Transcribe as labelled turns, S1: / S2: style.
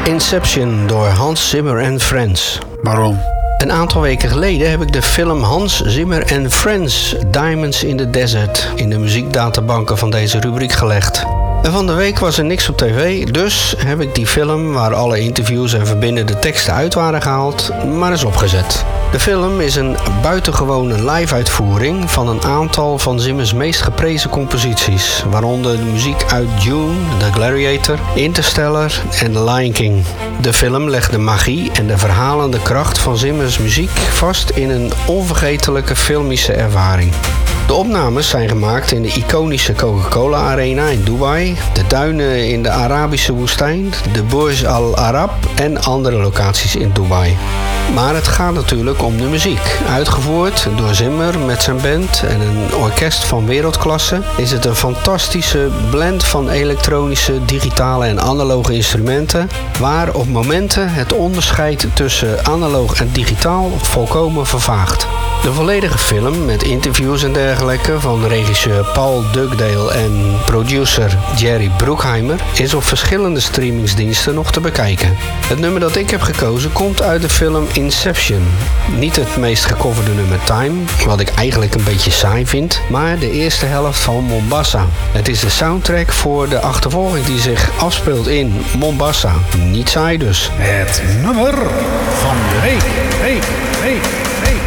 S1: Inception door Hans Zimmer and Friends.
S2: Waarom?
S1: Een aantal weken geleden heb ik de film Hans Zimmer and Friends Diamonds in the Desert in de muziekdatabanken van deze rubriek gelegd. En van de week was er niks op tv, dus heb ik die film, waar alle interviews en verbindende teksten uit waren gehaald, maar eens opgezet. De film is een buitengewone live-uitvoering van een aantal van Zimmers meest geprezen composities, waaronder de muziek uit Dune, The Gladiator, Interstellar en The Lion King. De film legt de magie en de verhalende kracht van Zimmers muziek vast in een onvergetelijke filmische ervaring. De opnames zijn gemaakt in de iconische Coca-Cola Arena in Dubai, de duinen in de Arabische woestijn, de Burj Al Arab en andere locaties in Dubai. Maar het gaat natuurlijk om de muziek. Uitgevoerd door Zimmer met zijn band en een orkest van wereldklasse is het een fantastische blend van elektronische, digitale en analoge instrumenten, waar op momenten het onderscheid tussen analoog en digitaal volkomen vervaagt. De volledige film met interviews en dergelijke van regisseur Paul Dugdale en producer Jerry Bruckheimer is op verschillende streamingsdiensten nog te bekijken. Het nummer dat ik heb gekozen komt uit de film Inception. Niet het meest gecoverde nummer Time, wat ik eigenlijk een beetje saai vind, maar de eerste helft van Mombasa. Het is de soundtrack voor de achtervolging die zich afspeelt in Mombasa. Niet saai dus.
S2: Het nummer van de week.